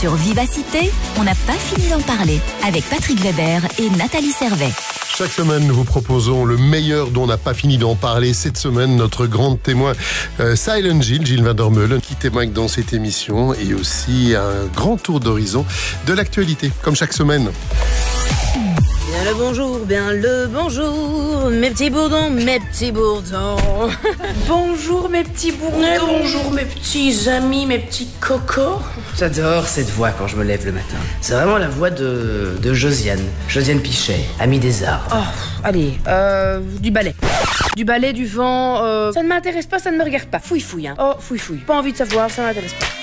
Sur Vivacité, on n'a pas fini d'en parler avec Patrick Weber et Nathalie Servet. Chaque semaine, nous vous proposons le meilleur dont on n'a pas fini d'en parler. Cette semaine, notre grande témoin, Silent Gilles Van der Meulen, qui témoigne dans cette émission, et aussi un grand tour d'horizon de l'actualité, comme chaque semaine. Bien le bonjour, mes petits bourdons, mes petits bourdons. Bonjour mes petits bourdons, bonjour mes petits amis, mes petits cocos. J'adore cette voix quand je me lève le matin. C'est vraiment la voix de Josiane Pichet, amie des arts. Oh, allez, du ballet. Du ballet, du vent, ça ne m'intéresse pas, ça ne me regarde pas. Fouille, hein. Oh, fouille. Pas envie de savoir, ça m'intéresse pas.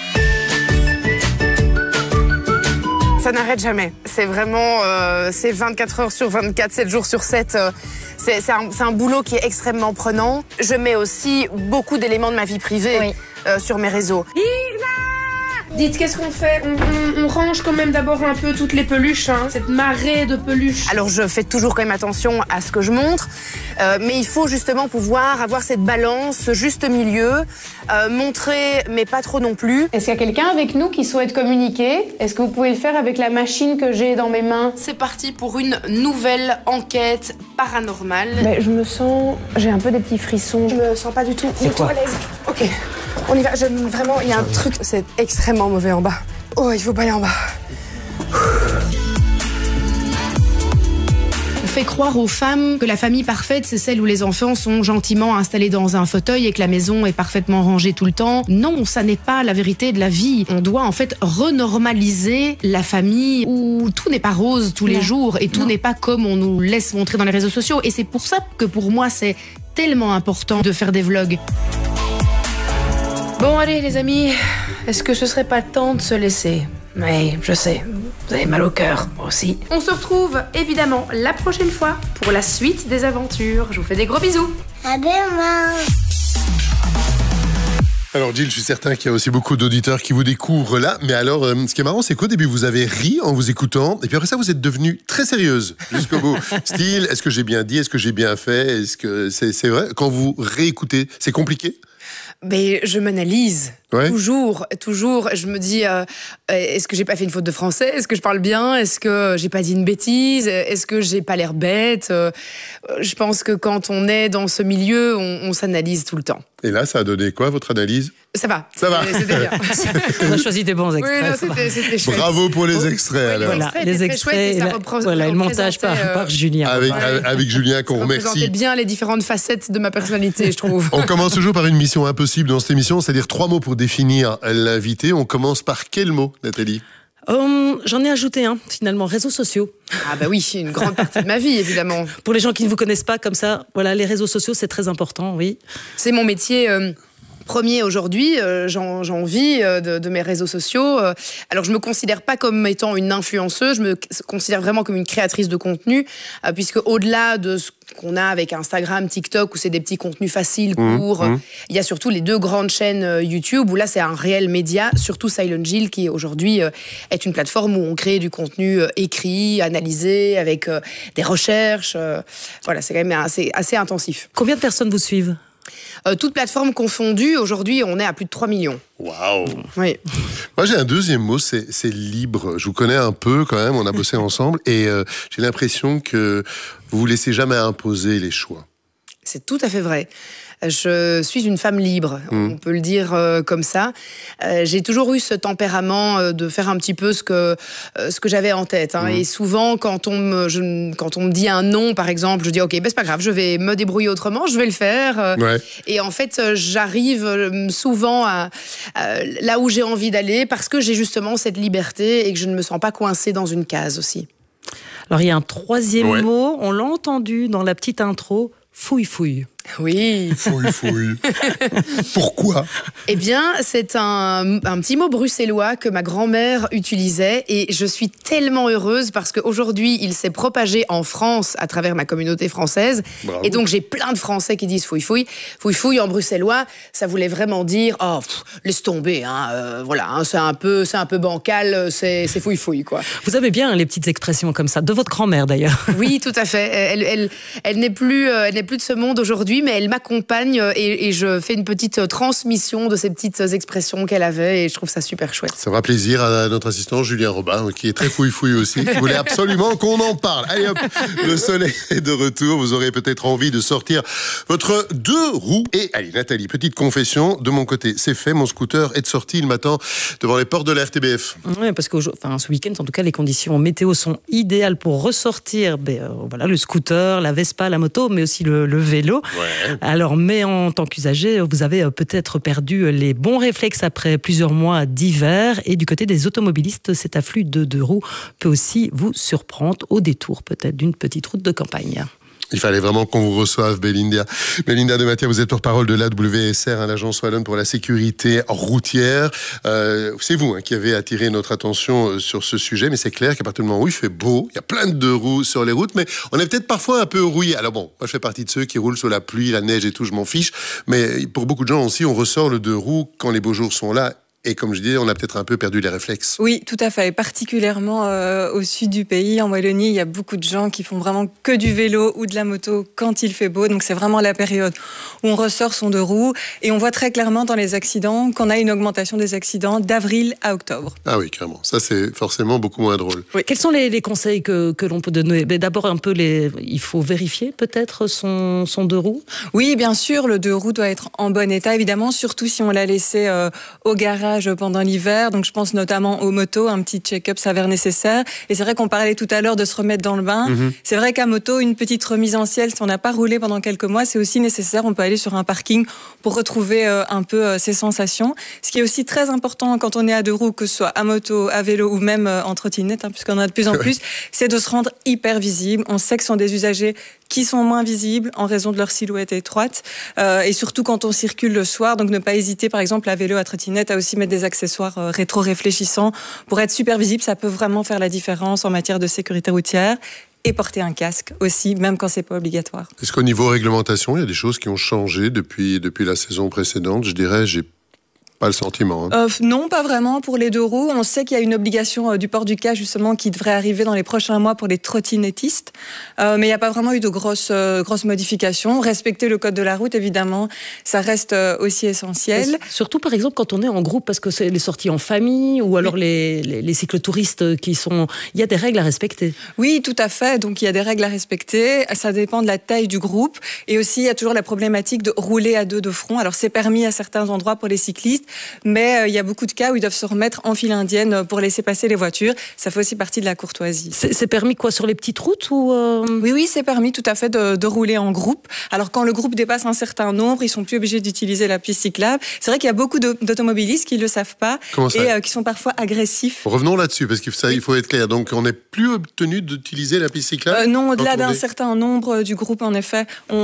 Ça n'arrête jamais. C'est vraiment, c'est 24 heures sur 24, 7 jours sur 7. C'est un boulot qui est extrêmement prenant. Je mets aussi beaucoup d'éléments de ma vie privée sur mes réseaux. Dites, qu'est-ce qu'on fait ? On range quand même d'abord un peu toutes les peluches, hein, cette marée de peluches. Alors je fais toujours quand même attention à ce que je montre, mais il faut justement pouvoir avoir cette balance, ce juste milieu, montrer mais pas trop non plus. Est-ce qu'il y a quelqu'un avec nous qui souhaite communiquer ? Est-ce que vous pouvez le faire avec la machine que j'ai dans mes mains ? C'est parti pour une nouvelle enquête paranormale. Mais je me sens... J'ai un peu des petits frissons. Je me sens pas du tout à l'aise. Ok, on y va. Vraiment, il y a un truc, c'est extrêmement mauvais en bas. Oh, il faut pas aller en bas. On fait croire aux femmes que la famille parfaite, c'est celle où les enfants sont gentiment installés dans un fauteuil et que la maison est parfaitement rangée tout le temps. Non, ça n'est pas la vérité de la vie. On doit en fait renormaliser la famille où tout n'est pas rose tous les jours et tout n'est pas comme on nous laisse montrer dans les réseaux sociaux. Et c'est pour ça que pour moi, c'est tellement important de faire des vlogs. Bon, allez les amis, est-ce que ce serait pas temps de se laisser ? Oui, je sais, vous avez mal au cœur, moi aussi. On se retrouve évidemment la prochaine fois pour la suite des aventures. Je vous fais des gros bisous. À demain. Alors Gilles, je suis certain qu'il y a aussi beaucoup d'auditeurs qui vous découvrent là. Mais alors, ce qui est marrant, c'est qu'au début, vous avez ri en vous écoutant. Et puis après ça, vous êtes devenue très sérieuse jusqu'au bout. Style, est-ce que j'ai bien dit ? Est-ce que j'ai bien fait ? Est-ce que c'est vrai ? Quand vous réécoutez, c'est compliqué ? Mais je m'analyse. Ouais. Toujours. Je me dis, est-ce que j'ai pas fait une faute de français ? Est-ce que je parle bien ? Est-ce que j'ai pas dit une bêtise ? Est-ce que j'ai pas l'air bête ? Je pense que quand on est dans ce milieu, on s'analyse tout le temps. Et là, ça a donné quoi, votre analyse ? Ça va. C'était bien. On a choisi des bons extraits. Oui, non, c'était chouette. Bravo pour les extraits. Alors. Voilà, les extraits et le montage par Julien. Avec Julien, qu'on remercie. Vous représentez bien les différentes facettes de ma personnalité, je trouve. On commence toujours par une mission impossible dans cette émission, c'est-à-dire 3 mots pour définir l'invité. On commence par quel mot, Nathalie ? J'en ai ajouté un, finalement, réseaux sociaux. Ah bah oui, une grande partie de ma vie, évidemment. Pour les gens qui ne vous connaissent pas comme ça, voilà, les réseaux sociaux, c'est très important, oui. C'est mon métier premier aujourd'hui, j'en vis de mes réseaux sociaux. Alors je me considère pas comme étant une influenceuse, je me considère vraiment comme une créatrice de contenu, puisque au-delà de ce qu'on a avec Instagram, TikTok, où c'est des petits contenus faciles, courts, il y a surtout les 2 grandes chaînes YouTube, où là c'est un réel média, surtout Silent Gilles, qui aujourd'hui est une plateforme où on crée du contenu écrit, analysé, avec des recherches. Voilà, c'est quand même assez intensif. Combien de personnes vous suivent ? Toutes plateformes confondues, aujourd'hui, on est à plus de 3 millions. Waouh. Oui. Moi, j'ai un deuxième mot, c'est libre. Je vous connais un peu quand même, on a bossé ensemble, et j'ai l'impression que vous vous laissez jamais imposer les choix. C'est tout à fait vrai. Je suis une femme libre, on peut le dire comme ça. J'ai toujours eu ce tempérament de faire un petit peu ce que j'avais en tête. Et souvent, quand on me dit un non, par exemple, je dis ok, c'est pas grave, je vais me débrouiller autrement, je vais le faire. Et en fait, j'arrive souvent à là où j'ai envie d'aller parce que j'ai justement cette liberté et que je ne me sens pas coincée dans une case aussi. Alors il y a un 3e mot, on l'a entendu dans la petite intro, fouille. Oui. Fouille. Pourquoi ? Eh bien, c'est un petit mot bruxellois que ma grand-mère utilisait et je suis tellement heureuse parce qu'aujourd'hui, il s'est propagé en France à travers ma communauté française. Bravo. Et donc, j'ai plein de Français qui disent fouille. Fouille en bruxellois, ça voulait vraiment dire « Oh, laisse tomber, c'est un peu bancal, c'est fouille, quoi. » Vous avez bien les petites expressions comme ça, de votre grand-mère d'ailleurs. Oui, tout à fait. Elle n'est plus de ce monde aujourd'hui. aujourd'hui, mais elle m'accompagne et je fais une petite transmission de ces petites expressions qu'elle avait et je trouve ça super chouette. Ça fera plaisir à notre assistant Julien Robin, qui est très fouille-fouille aussi, qui voulait absolument qu'on en parle. Allez hop, le soleil est de retour. Vous aurez peut-être envie de sortir votre 2 roues. Et allez, Nathalie, petite confession, de mon côté, c'est fait. Mon scooter est sorti, il m'attend devant les portes de la RTBF. Oui, parce que ce week-end, en tout cas, les conditions météo sont idéales pour ressortir voilà, le scooter, la Vespa, la moto, mais aussi le vélo. Ouais. Alors, mais en tant qu'usager, vous avez peut-être perdu les bons réflexes après plusieurs mois d'hiver. Et du côté des automobilistes, cet afflux de 2 roues peut aussi vous surprendre au détour peut-être d'une petite route de campagne. Il fallait vraiment qu'on vous reçoive, Belinda. Belinda de Mathia, vous êtes porte-parole de l'AWSR, l'Agence wallonne pour la sécurité routière. C'est vous qui avez attiré notre attention sur ce sujet, mais c'est clair qu'à partir du moment où il fait beau, il y a plein de 2 roues sur les routes, mais on est peut-être parfois un peu rouillé. Alors bon, moi je fais partie de ceux qui roulent sous la pluie, la neige et tout, je m'en fiche, mais pour beaucoup de gens aussi, on ressort le 2 roues quand les beaux jours sont là. Et comme je disais, on a peut-être un peu perdu les réflexes. Oui, tout à fait. Et particulièrement au sud du pays, en Wallonie, il y a beaucoup de gens qui font vraiment que du vélo ou de la moto quand il fait beau. Donc c'est vraiment la période où on ressort son 2 roues. Et on voit très clairement dans les accidents qu'on a une augmentation des accidents d'avril à octobre. Ah oui, carrément. Ça, c'est forcément beaucoup moins drôle. Oui. Quels sont les conseils que l'on peut donner ? D'abord, il faut vérifier peut-être son 2 roues ? Oui, bien sûr, le 2 roues doit être en bon état, évidemment, surtout si on l'a laissé au garage pendant l'hiver, donc je pense notamment aux motos, un petit check-up s'avère nécessaire. Et c'est vrai qu'on parlait tout à l'heure de se remettre dans le bain. C'est vrai qu'à moto, une petite remise en ciel, si on n'a pas roulé pendant quelques mois, c'est aussi nécessaire. On peut aller sur un parking pour retrouver un peu ses sensations. Ce qui est aussi très important quand on est à 2 roues, que ce soit à moto, à vélo ou même en trottinette, puisqu'on en a de plus en plus, c'est de se rendre hyper visible. On sait que ce sont des usagers qui sont moins visibles en raison de leur silhouette étroite et surtout quand on circule le soir, donc ne pas hésiter par exemple à vélo, à trottinette, à aussi mettre des accessoires rétro-réfléchissants pour être super visible. Ça peut vraiment faire la différence en matière de sécurité routière. Et porter un casque aussi, même quand c'est pas obligatoire. Est-ce qu'au niveau réglementation, il y a des choses qui ont changé depuis la saison précédente ? Je dirais, j'ai pas le sentiment. Non, pas vraiment pour les 2 roues. On sait qu'il y a une obligation du port du casque justement qui devrait arriver dans les prochains mois pour les trottinettistes. Mais il n'y a pas vraiment eu de grosses modifications. Respecter le code de la route, évidemment, ça reste aussi essentiel. Surtout par exemple quand on est en groupe, parce que c'est les sorties en famille ou alors les cyclotouristes qui sont... Il y a des règles à respecter. Oui, tout à fait. Donc il y a des règles à respecter. Ça dépend de la taille du groupe. Et aussi, il y a toujours la problématique de rouler à 2 de front. Alors c'est permis à certains endroits pour les cyclistes. Mais il y a beaucoup de cas où ils doivent se remettre en file indienne pour laisser passer les voitures. Ça fait aussi partie de la courtoisie. C'est permis quoi, sur les petites routes ou Oui, c'est permis tout à fait de rouler en groupe. Alors quand le groupe dépasse un certain nombre, ils sont plus obligés d'utiliser la piste cyclable. C'est vrai qu'il y a beaucoup d'automobilistes qui ne le savent pas et qui sont parfois agressifs. Revenons là-dessus, parce qu'il faut être clair. Donc on n'est plus tenu d'utiliser la piste cyclable Non, au-delà d'un certain nombre du groupe, en effet,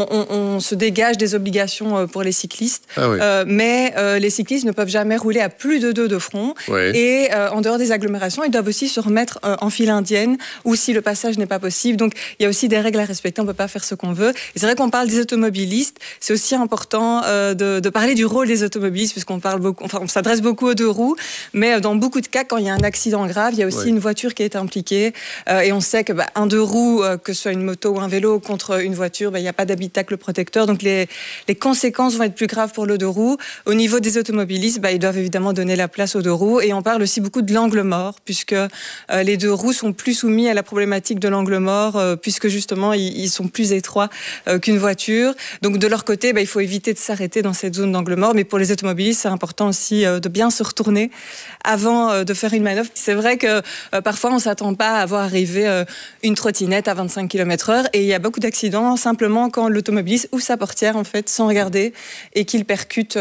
on se dégage des obligations pour les cyclistes. Ah oui. Mais les cyclistes ne peuvent jamais rouler à plus de 2 de front. Ouais. Et en dehors des agglomérations, ils doivent aussi se remettre en file indienne ou si le passage n'est pas possible. Donc, il y a aussi des règles à respecter. On ne peut pas faire ce qu'on veut. Et c'est vrai qu'on parle des automobilistes. C'est aussi important de parler du rôle des automobilistes puisqu'on parle beaucoup, on s'adresse beaucoup aux 2 roues. Mais dans beaucoup de cas, quand il y a un accident grave, il y a aussi une voiture qui est impliquée. Et on sait que un 2 roues, que ce soit une moto ou un vélo, contre une voiture, il n'y a pas d'habitacle protecteur. Donc, les conséquences vont être plus graves pour le 2 roues. Au niveau des automobilistes, ils doivent évidemment donner la place aux 2 roues. Et on parle aussi beaucoup de l'angle mort, puisque les 2 roues sont plus soumis à la problématique de l'angle mort, puisque justement, ils sont plus étroits qu'une voiture. Donc de leur côté, il faut éviter de s'arrêter dans cette zone d'angle mort. Mais pour les automobilistes, c'est important aussi de bien se retourner avant de faire une manœuvre. C'est vrai que parfois, on ne s'attend pas à voir arriver une trottinette à 25 km/h. Et il y a beaucoup d'accidents simplement quand l'automobiliste ouvre sa portière, en fait, sans regarder, et qu'il percute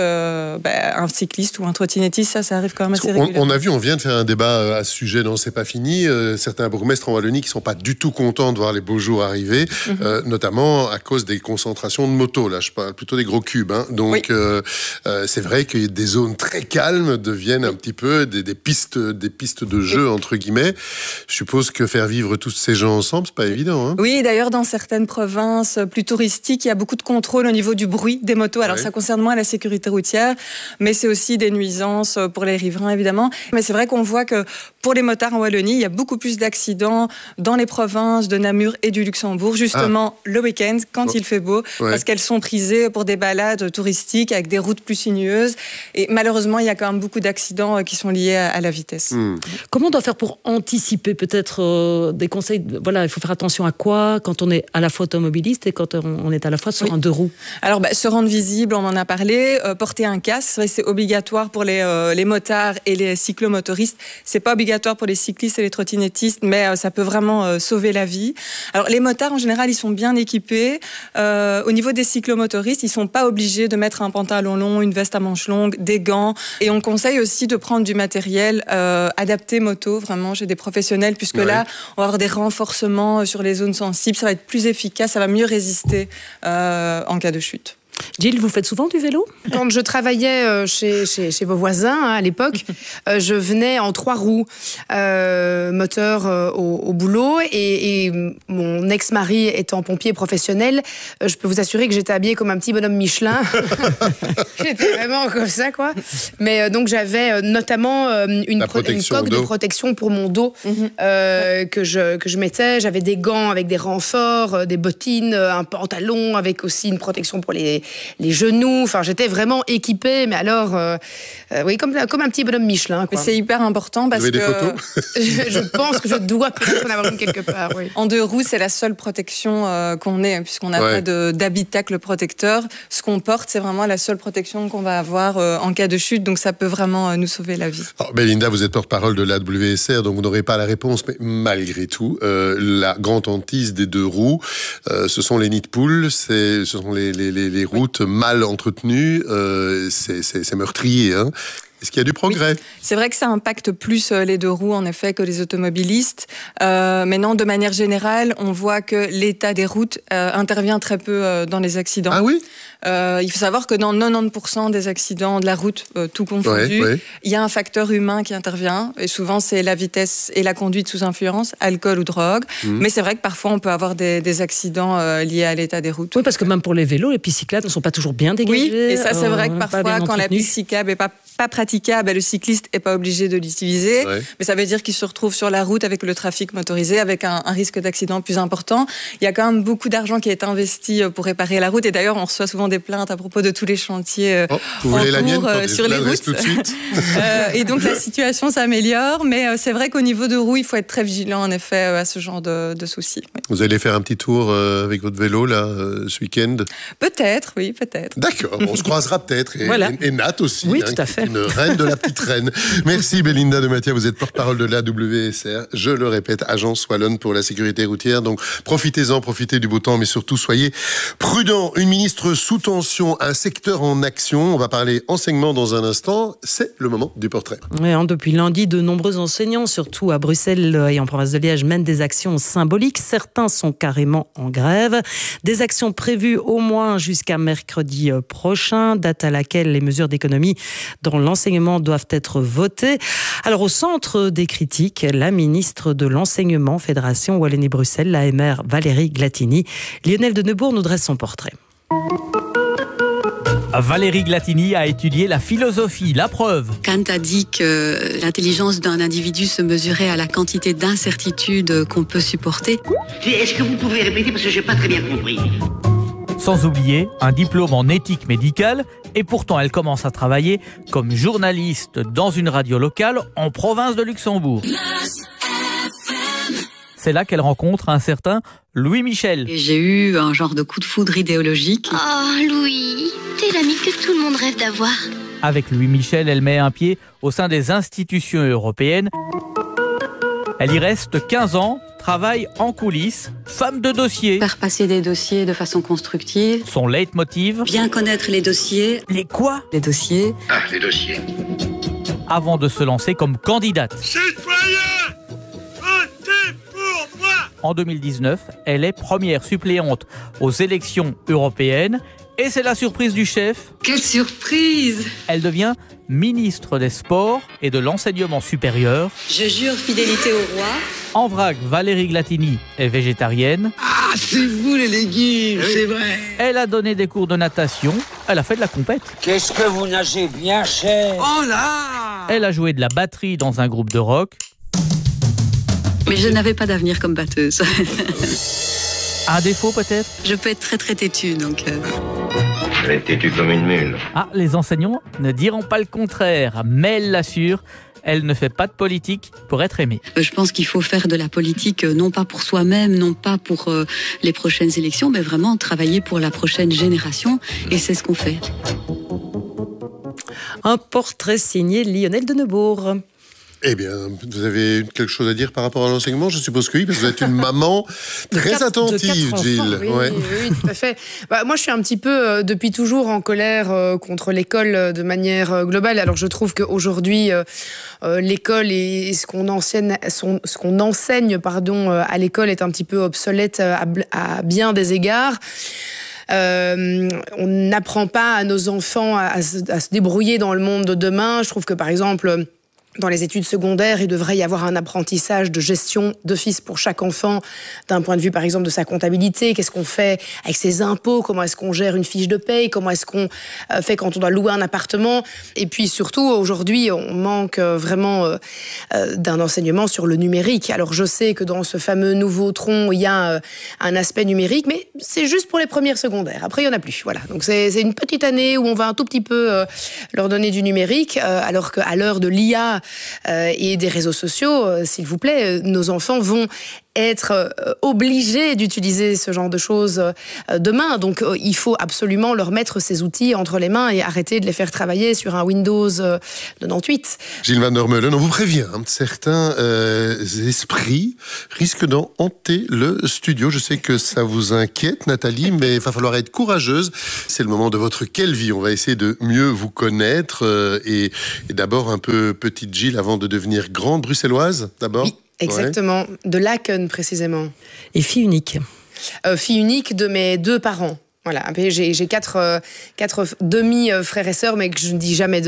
un cycliste ou un trottinettiste. Ça arrive quand même assez régulièrement. On vient de faire un débat à ce sujet dans C'est pas fini. Certains bourgmestres en Wallonie qui ne sont pas du tout contents de voir les beaux jours arriver, notamment à cause des concentrations de motos. Là, je parle plutôt des gros cubes. Donc, c'est vrai que des zones très calmes deviennent un petit peu des pistes de jeu, entre guillemets. Je suppose que faire vivre tous ces gens ensemble, c'est pas évident. Oui, d'ailleurs, dans certaines provinces plus touristiques, il y a beaucoup de contrôle au niveau du bruit des motos. Alors, ça concerne moins la sécurité routière, mais c'est aussi aussi des nuisances pour les riverains, évidemment. Mais c'est vrai qu'on voit que pour les motards en Wallonie, il y a beaucoup plus d'accidents dans les provinces de Namur et du Luxembourg, justement le week-end, quand il fait beau, parce qu'elles sont prisées pour des balades touristiques avec des routes plus sinueuses. Et malheureusement, il y a quand même beaucoup d'accidents qui sont liés à la vitesse. Comment on doit faire pour anticiper peut-être des conseils il faut faire attention à quoi quand on est à la fois automobiliste et quand on est à la fois sur un deux roues? Alors, se rendre visible, on en a parlé. Porter un casque, c'est obligatoire pour les motards et les cyclomotoristes. C'est pas obligatoire pour les cyclistes et les trottinettistes, mais ça peut vraiment sauver la vie. Alors, les motards, en général, ils sont bien équipés. Au niveau des cyclomotoristes, ils sont pas obligés de mettre un pantalon long, une veste à manches longues, des gants. Et on conseille aussi de prendre du matériel adapté moto, vraiment, chez des professionnels, puisque là, on va avoir des renforcements sur les zones sensibles. Ça va être plus efficace, ça va mieux résister en cas de chute. Gilles, vous faites souvent du vélo? Quand je travaillais chez vos voisins à l'époque, je venais en 3 roues, moteur au boulot, et mon ex-mari étant pompier professionnel, je peux vous assurer que j'étais habillée comme un petit bonhomme Michelin. J'étais vraiment comme ça, quoi. Mais donc j'avais notamment une coque de protection pour mon dos que je mettais. J'avais des gants avec des renforts, des bottines, un pantalon avec aussi une protection pour les genoux. Enfin, j'étais vraiment équipée, mais alors, comme un petit bonhomme Michelin, quoi. Mais c'est hyper important parce que... Vous avez des photos? Je pense que je dois peut-être en avoir une quelque part, oui. En 2 roues, c'est la seule protection qu'on ait, puisqu'on n'a pas d'habitacle protecteur. Ce qu'on porte, c'est vraiment la seule protection qu'on va avoir en cas de chute, donc ça peut vraiment nous sauver la vie. Alors, Belinda, vous êtes porte-parole de l'AWSR, donc vous n'aurez pas la réponse, mais malgré tout, la grande hantise des 2 roues, ce sont les nids de poules, ce sont les routes mal entretenues, c'est meurtrier, hein. Est-ce qu'il y a du progrès? Oui. C'est vrai que ça impacte plus les 2 roues, en effet, que les automobilistes. Maintenant, de manière générale, on voit que l'état des routes intervient très peu dans les accidents. Ah oui? Il faut savoir que dans 90% des accidents de la route, tout confondu, il y a un facteur humain qui intervient. Et souvent, c'est la vitesse et la conduite sous influence, alcool ou drogue. Mais c'est vrai que parfois, on peut avoir des accidents liés à l'état des routes. Oui, parce que même pour les vélos, les pistes cyclables ne sont pas toujours bien dégagées. Oui, et ça, c'est vrai que parfois, quand la piste cyclable n'est pas praticable, le cycliste n'est pas obligé de l'utiliser. Mais ça veut dire qu'il se retrouve sur la route avec le trafic motorisé, avec un risque d'accident plus important. Il y a quand même beaucoup d'argent qui est investi pour réparer la route. Et d'ailleurs, on reçoit souvent des plaintes à propos de tous les chantiers en cours sur les routes. Tout de suite. Et donc, la situation s'améliore. Mais c'est vrai qu'au niveau de roues, il faut être très vigilant, en effet, à ce genre de soucis. Oui. Vous allez faire un petit tour avec votre vélo, là, ce week-end? Peut-être, oui, peut-être. D'accord, on se croisera peut-être. Et Nat aussi. Oui, tout à fait. Une reine de la petite reine. Merci Belinda de Mathia, vous êtes porte-parole de l'AWSR. Je le répète, Agence Wallonne pour la sécurité routière. Donc profitez-en, profitez du beau temps, mais surtout soyez prudents. Une ministre sous tension, un secteur en action. On va parler enseignement dans un instant. C'est le moment du portrait. Oui, depuis lundi, de nombreux enseignants, surtout à Bruxelles et en province de Liège, mènent des actions symboliques. Certains sont carrément en grève. Des actions prévues au moins jusqu'à mercredi prochain, date à laquelle les mesures d'économie dans l'enseignement doivent être votées. Alors au centre des critiques, la ministre de l'Enseignement, Fédération Wallonie-Bruxelles, l'AMR Valérie Glatini. Lionel de Neubourg nous dresse son portrait. Valérie Glatini a étudié la philosophie, la preuve. Kant a dit que l'intelligence d'un individu se mesurait à la quantité d'incertitudes qu'on peut supporter. Est-ce que vous pouvez répéter parce que je n'ai pas très bien compris? Sans oublier un diplôme en éthique médicale, et pourtant elle commence à travailler comme journaliste dans une radio locale en province de Luxembourg. C'est là qu'elle rencontre un certain Louis Michel. Et j'ai eu un genre de coup de foudre idéologique. Oh Louis, t'es l'ami que tout le monde rêve d'avoir. Avec Louis Michel, elle met un pied au sein des institutions européennes. Elle y reste 15 ans, travaille en coulisses, femme de dossier. Faire passer des dossiers de façon constructive. Son leitmotiv. Bien connaître les dossiers. Les quoi? Les dossiers. Ah, les dossiers. Avant de se lancer comme candidate. Citoyens, votez pour moi. En 2019, elle est première suppléante aux élections européennes. Et c'est la surprise du chef. Quelle surprise! Elle devient ministre des Sports et de l'Enseignement supérieur. Je jure fidélité au roi. En vrac, Valérie Glatini est végétarienne. Ah, c'est vous les légumes, c'est vrai. Elle a donné des cours de natation, elle a fait de la compète. Qu'est-ce que vous nagez bien cher. Oh là. Elle a joué de la batterie dans un groupe de rock. Mais je n'avais pas d'avenir comme batteuse. Un défaut peut-être? Je peux être très très têtue, donc... Elle est têtue comme une mule. Ah, les enseignants ne diront pas le contraire, mais elle l'assure, elle ne fait pas de politique pour être aimée. Je pense qu'il faut faire de la politique, non pas pour soi-même, non pas pour les prochaines élections, mais vraiment travailler pour la prochaine génération, et c'est ce qu'on fait. Un portrait signé Lionel de Neubourg. Eh bien, vous avez quelque chose à dire par rapport à l'enseignement? Je suppose que oui, parce que vous êtes une maman très attentive, Gilles. Oui, tout à fait. Moi, je suis un petit peu, depuis toujours, en colère contre l'école de manière globale. Alors, je trouve qu'aujourd'hui, l'école et ce qu'on enseigne, à l'école est un petit peu obsolète à bien des égards. On n'apprend pas à nos enfants à se débrouiller dans le monde de demain. Je trouve que, par exemple... Dans les études secondaires, il devrait y avoir un apprentissage de gestion d'office pour chaque enfant, d'un point de vue, par exemple, de sa comptabilité. Qu'est-ce qu'on fait avec ses impôts? Comment est-ce qu'on gère une fiche de paye? Comment est-ce qu'on fait quand on doit louer un appartement? Et puis surtout, aujourd'hui, on manque vraiment d'un enseignement sur le numérique. Alors, je sais que dans ce fameux nouveau tronc, il y a un aspect numérique, mais c'est juste pour les premières secondaires. Après, il n'y en a plus. Voilà. Donc, c'est une petite année où on va un tout petit peu leur donner du numérique, alors qu'à l'heure de l'IA, et des réseaux sociaux, s'il vous plaît, nos enfants vont être obligés d'utiliser ce genre de choses demain. Donc, il faut absolument leur mettre ces outils entre les mains et arrêter de les faire travailler sur un Windows 98. Gilles Van der Meulen, on vous prévient, certains esprits risquent d'en hanter le studio. Je sais que ça vous inquiète, Nathalie, mais il va falloir être courageuse. C'est le moment de votre quelle vie. On va essayer de mieux vous connaître et d'abord un peu petite Gilles avant de devenir grande bruxelloise, d'abord. Oui. Exactement, de Laken précisément. Et fille unique. Fille unique de mes 2 parents. Voilà, j'ai 4 demi-frères et sœurs, mais que je ne dis jamais